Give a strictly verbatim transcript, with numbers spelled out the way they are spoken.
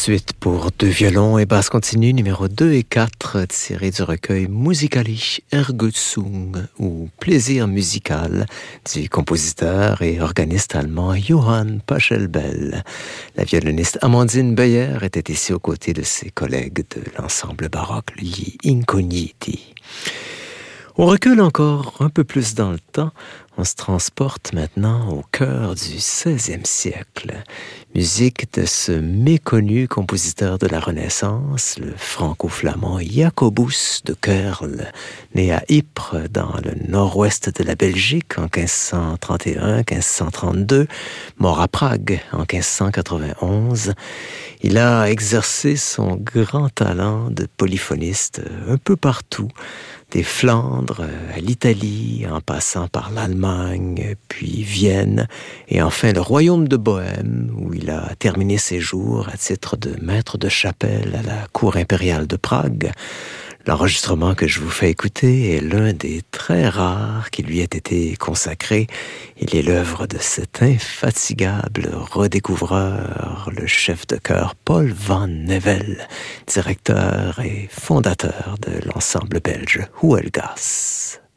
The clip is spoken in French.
Suite pour deux violons et basse continue numéro deux et quatre tirés du recueil Musikalische Ergötzung ou Plaisir musical du compositeur et organiste allemand Johann Pachelbel. La violoniste Amandine Beyer était ici aux côtés de ses collègues de l'ensemble baroque Gli Incogniti. On recule encore un peu plus dans le temps. On se transporte maintenant au cœur du seizième siècle. Musique de ce méconnu compositeur de la Renaissance, le franco-flamand Jacobus de Keurle, né à Ypres dans le nord-ouest de la Belgique en quinze cent trente et un quinze cent trente-deux, mort à Prague en quinze cent quatre-vingt-onze. Il a exercé son grand talent de polyphoniste un peu partout, des Flandres à l'Italie, en passant par l'Allemagne, puis Vienne, et enfin le royaume de Bohême, où il a terminé ses jours à titre de maître de chapelle à la cour impériale de Prague. L'enregistrement que je vous fais écouter est l'un des très rares qui lui ait été consacré. Il est l'œuvre de cet infatigable redécouvreur, le chef de chœur Paul van Nevel, directeur et fondateur de l'ensemble belge Huelgas.